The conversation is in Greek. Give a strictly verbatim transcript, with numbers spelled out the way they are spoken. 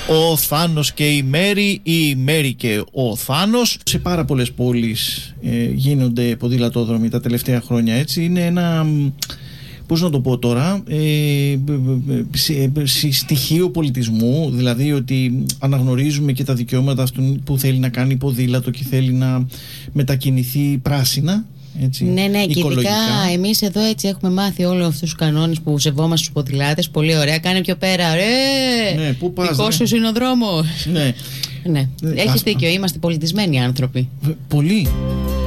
Ο Θάνος και η Μέρη, η Μέρη και ο Θάνος. Σε πάρα πολλές πόλεις ε, γίνονται ποδηλατόδρομοι τα τελευταία χρόνια, έτσι. Είναι ένα, πώς να το πω τώρα, ε, στοιχείο πολιτισμού, δηλαδή ότι αναγνωρίζουμε και τα δικαιώματα αυτού που θέλει να κάνει ποδήλατο και θέλει να μετακινηθεί πράσινα. Έτσι, ναι, ναι, και οικολογικά. ειδικά εμείς εδώ έτσι έχουμε μάθει όλους αυτούς τους κανόνες που σεβόμαστε στους ποδηλάτες. Πολύ ωραία, κάνε πιο πέρα. Ρε! Ναι, πού πας, δικός σου είναι ο δρόμος. Ναι. Ναι. Έχεις δίκιο, είμαστε πολιτισμένοι άνθρωποι. Πολύ.